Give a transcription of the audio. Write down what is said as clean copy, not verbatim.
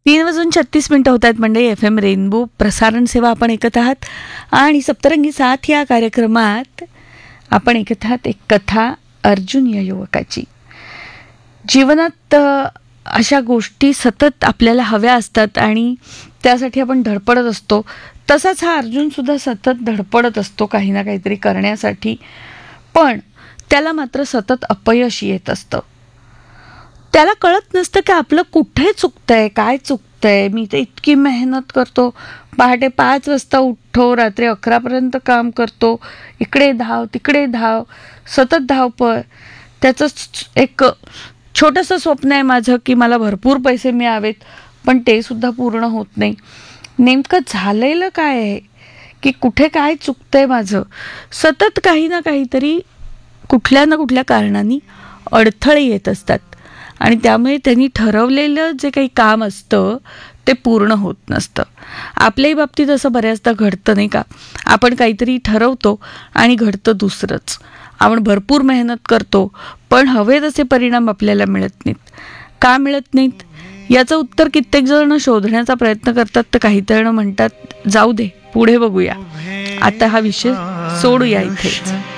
3:36 होत आहेत. म्हणजे FM रेनबो प्रसारण सेवा आपण ऐकत आहात आणि सप्तरंगी साथ या कार्यक्रमात आपण ऐकत आहात एक कथा अर्जुन या युवकाची. जीवनात अशा गोष्टी सतत आपल्याला हव्या असतात आणि त्यासाठी आपण धडपडत असतो. तसाच हा अर्जुन सुद्धा सतत धडपडत असतो काही ना काहीतरी करण्यासाठी, पण त्याला मात्र सतत अपयश येत असतं. त्याला कळत नसतं की आपलं कुठे चुकतंय, काय चुकतंय. मी तर इतकी मेहनत करतो, पहाटे 5 वाजता उठतो, रात्री 11पर्यंत काम करतो, इकडे धाव तिकडे धाव, सतत धावपळ. त्याचं एक छोटंसं स्वप्न आहे माझं की मला भरपूर पैसे मिळावेत, पण ते सुद्धा पूर्ण होत नाही. नेमकं झालेलं काय आहे की कुठे काय चुकतंय माझं. सतत काही ना काहीतरी कुठल्या ना कुठल्या कारणाने अडथळे येत असतात आणि त्यामुळे त्यांनी ठरवलेलं जे काही काम असतं ते पूर्ण होत नसतं. आपल्याही बाबतीत असं बऱ्याचदा घडतं नाही का. आपण काहीतरी ठरवतो आणि घडतं दुसरंच. आपण भरपूर मेहनत करतो पण हवे तसे परिणाम आपल्याला मिळत नाहीत. का मिळत नाहीत याचं उत्तर कित्येक जण शोधण्याचा प्रयत्न करतात, तर काही जण म्हणतात जाऊ दे पुढे बघूया, आता हा विषय सोडूया इथेच.